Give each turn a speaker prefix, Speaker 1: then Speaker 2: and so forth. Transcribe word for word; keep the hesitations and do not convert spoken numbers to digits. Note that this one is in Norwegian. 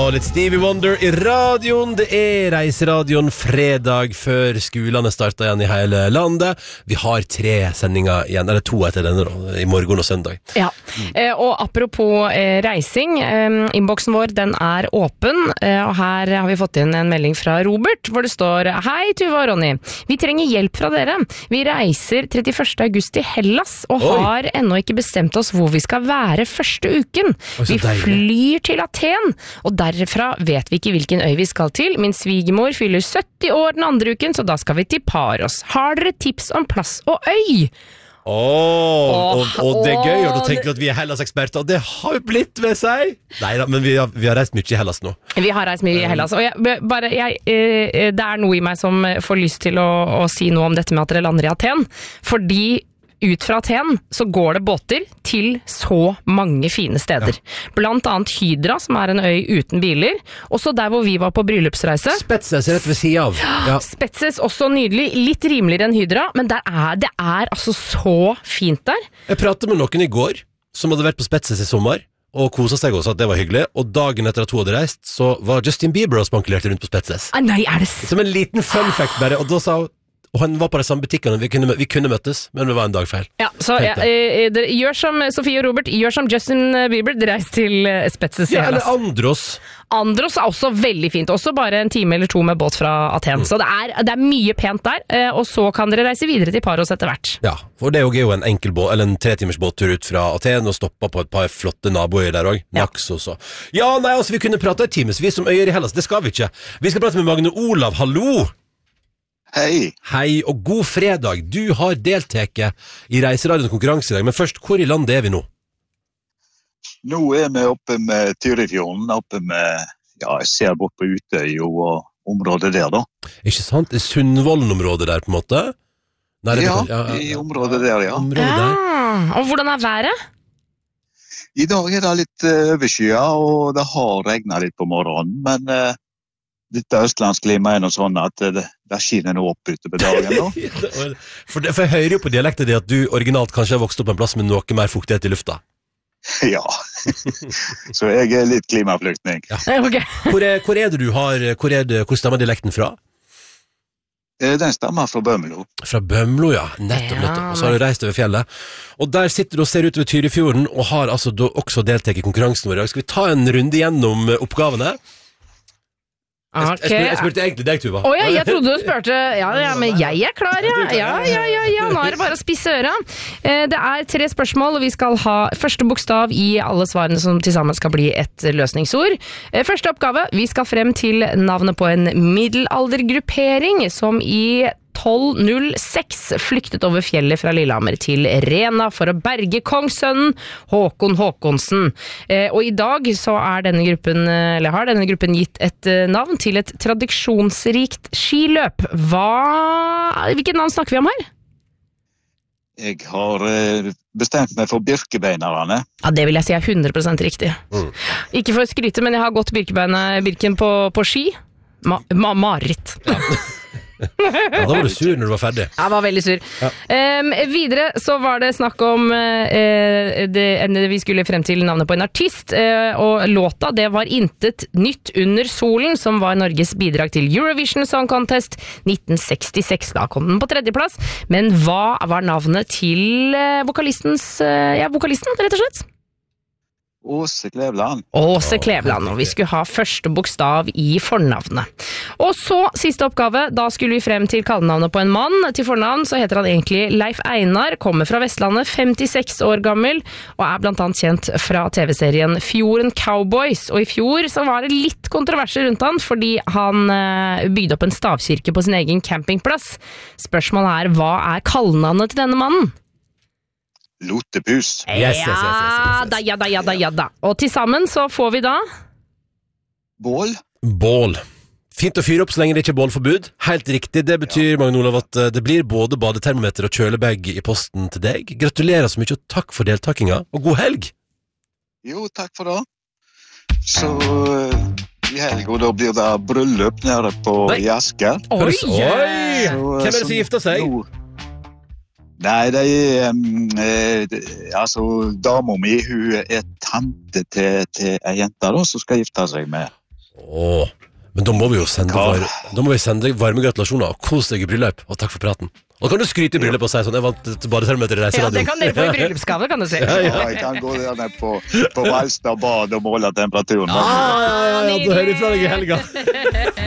Speaker 1: Og litt Stevie Wonder i radioen. Det er Reiseradioen fredag før skolene starter igjen i hele landet. Vi har tre sendinger igjen, eller to etter denne da, i morgen og søndag.
Speaker 2: Ja, mm. eh, og apropos eh, reising, eh, innboksen vår den er åpen, eh, og her har vi fått inn en melding fra Robert, hvor det står: Hei Tuva og Ronny, vi trenger hjelp fra dere. Vi reiser trettiførste august til Hellas, og Oi. har ennå ikke bestemt oss hvor vi skal være første uken. Oi, vi flyr til Aten, og derfra vet vi ikke hvilken øy vi skal til. Min svigermor fyller sytti år den andre uken, så da skal vi til Paros. Har dere tips om plass og øy?
Speaker 1: Åh, oh, og, og det er gøy, og du tenker at vi er Hellas-eksperter, og det har jo blitt ved seg. Neida, men vi har, vi har reist mye i Hellas nå. Vi har reist mye i Hellas, og jeg, bare, jeg, det er noe i meg som får lyst til å, å si noe om dette med at dere lander i Aten, fordi ut fra Aten så går det båter til så mange fine steder. Ja. Blant annet Hydra, som er en øy uten biler. Også der hvor vi var på bryllupsreise. Spetses rett ved siden av.
Speaker 2: Ja. Spetses, også nydelig. Litt rimeligere enn Hydra, men der er, det er altså så fint der.
Speaker 1: Jeg pratet med noen i går, som hadde vært på Spetses i sommer, og koset seg også, at det var hyggelig. Og dagen etter at hun hadde reist, så var Justin Bieber og spankulerte rundt på Spetses.
Speaker 2: Ah, nei, er det s-
Speaker 1: Som en liten fun fact bare, og da sa hun, og han var på de samme butikkene, vi kunne, vi kunne møttes, men det var en dag feil.
Speaker 2: Ja, så ja, eh, dere gjør som Sofie og Robert, gjør som Justin Bieber, dere reiser til Spetses i
Speaker 1: Ja, eller
Speaker 2: Hellas.
Speaker 1: Andros.
Speaker 2: Andros er også veldig fint, også bare en time eller to med båt fra Aten. Mm. Så det er, det er mye pent der, eh, og så kan dere reise videre til Paros etter hvert.
Speaker 1: Ja, for det er jo en enkel båt, eller en tre timers båttur ut fra Aten, og stoppa på et par flotte naboer der også, ja. Naxos og... Ja, nei, altså, vi kunne prate et times, vi som øyer i Hellas, det skal vi ikke. Vi skal prate med Magne Olav, hallo!
Speaker 3: Hei.
Speaker 1: Hei, og god fredag. Du har deltaket i Reiseradions konkurranse i dag, men først, hvor i landet er vi nå?
Speaker 3: Nå er vi oppe med Tyrifjorden, oppe med, ja, jeg ser bort på Utøy og området der da.
Speaker 1: Ikke sant? Det er Sundvolden-området der på en måte? Nei,
Speaker 3: ja,
Speaker 1: kan, ja, ja,
Speaker 3: i området der, ja.
Speaker 1: Området der.
Speaker 2: Ja. Og hvordan er været?
Speaker 3: I dag er det litt uh, overskya, og det har regnet litt på morgenen, men... Uh, Dette østlandsklimaet er noe sånn at det, det skinner noe opp ute på dagen nå.
Speaker 1: for, det, for jeg hører jo på dialektet det at du originalt kanskje har vokst opp en plass med noe mer fuktighet i lufta.
Speaker 3: Ja, så jeg er litt klimaflyktning.
Speaker 1: Ja. Okay. hvor, er, hvor er det du har, hvor, er det, hvor stammer dialekten fra?
Speaker 3: Den stammer fra Bømlo.
Speaker 1: Fra Bømlo, ja. Nettopp, nettopp. Og så har du reist over fjellet. Og der sitter du og ser ut ved Tyrifjorden, og har altså også deltatt i konkurransen vår. Skal vi ta en runde gjennom oppgavene?
Speaker 2: Okay.
Speaker 1: Jeg, jeg, spurte, jeg spurte egentlig deg, Tuva.
Speaker 2: Åja, oh, jeg trodde du spurte. Ja, ja, men jeg er klar, ja. Ja, ja, ja, ja. Nå er det bare å spisse øra. Det er tre spørsmål, og vi skal ha første bokstav i alle svarene som til sammen skal bli et løsningsord. Første oppgave, vi skal frem til navnet på en middelaldergruppering som i tolv null seks flyktet over fjellet fra Lillehammer til Rena for å berge kongssønnen Håkon Håkonsen. Eh, og i dag så er denne gruppen, eller har denne gruppen gitt et uh, navn til et tradisjonsrikt skiløp. Hva, hvilket navn snakker vi om her?
Speaker 3: Jeg har uh, bestemt meg for Birkebeinerne.
Speaker 2: Ja, det vil jeg si er hundre prosent riktig. Mm. Ikke for å skryte, men jeg har gått Birken på, på ski. Ma, ma, Marit. Ja.
Speaker 1: Ja, da var du sur når du var ferdig.
Speaker 2: Jeg var veldig sur. Ja. Um, videre så var det snakk om uh, det, vi skulle frem til navnet på en artist, uh, og låta det var Intet nytt under solen, som var Norges bidrag til Eurovision Song Contest nitten sekstiseks. Da kom den på tredjeplass. Men hva var navnet til uh, vokalistens, uh, ja, vokalisten, rett og slett?
Speaker 3: Åse Klevland.
Speaker 2: Åse Klevland, og vi skulle ha første bokstav i fornavnet. Og så, siste oppgave, da skulle vi frem til kallenavnet på en mann. Til fornavn så heter han egentlig Leif Einar, kommer fra Vestlandet, femtiseks år gammel, og er blant annet kjent fra T V-serien Fjorden Cowboys. Og i fjor så var det litt kontroverser rundt han, fordi han eh, bygde opp en stavkirke på sin egen campingplass. Spørsmålet er, hva er kallenavnet til denne mannen?
Speaker 3: Lotepus.
Speaker 1: Yes, yes, yes, yes, yes, yes.
Speaker 2: Da, ja da, ja da, ja da. Og til sammen så får vi da
Speaker 3: Bål.
Speaker 1: Bål. Fint å fyre opp så lenge det ikke er bålforbud. Helt riktig, det betyr, ja. Magne Olav, at det blir både badetermometer og kjølebag i posten til deg. Gratulerer så mye, og takk for deltakinga, og god helg!
Speaker 3: Jo, takk for det. Så i helg, og da blir det bryllup nede på Asker.
Speaker 1: Oi! Oi! Hvem er det som gifter seg?
Speaker 3: No. Nei, det er um, eh, det, altså, dama mi, hun er tante til, til en jente da, som skal gifte seg med
Speaker 1: Åh, men da må vi jo sende, var, da må vi sende varme gratulasjoner og kos deg i bryllup, og takk for praten. Og kan du skryte i bryllup og si sånn, jeg vant badetermometer i reiseradioen.
Speaker 2: Ja, det kan dere få i bryllupsgave, kan du si.
Speaker 3: Ja, ja, jeg kan gå der ned på, på Valstad bad og måle temperaturen.
Speaker 1: Ja, ja, ja, ja, ja, da hører vi fra deg i helga.